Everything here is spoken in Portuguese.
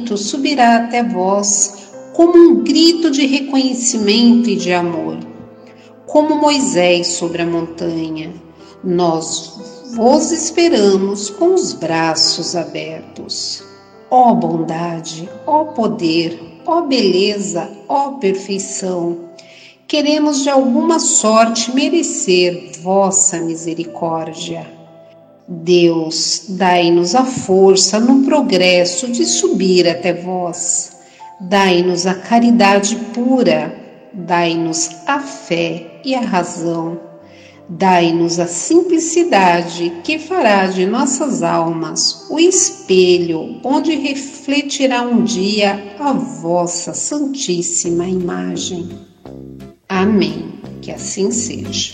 Espírito subirá até vós como um grito de reconhecimento e de amor. Como Moisés sobre a montanha, nós vos esperamos com os braços abertos. Ó bondade, ó poder, ó beleza, ó perfeição, queremos de alguma sorte merecer vossa misericórdia. Deus, dai-nos a força no progresso de subir até vós. Dai-nos a caridade pura, dai-nos a fé e a razão. Dai-nos a simplicidade que fará de nossas almas o espelho onde refletirá um dia a vossa santíssima imagem. Amém. Que assim seja.